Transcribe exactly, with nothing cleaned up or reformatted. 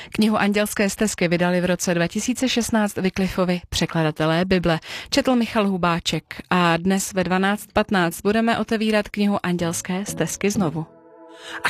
Knihu Andělské stezky vydali v roce dva tisíce šestnáct Wycliffovi překladatelé Bible. Četl Michal Hubáček a dnes ve dvanáct patnáct budeme otevírat knihu Andělské stezky znovu.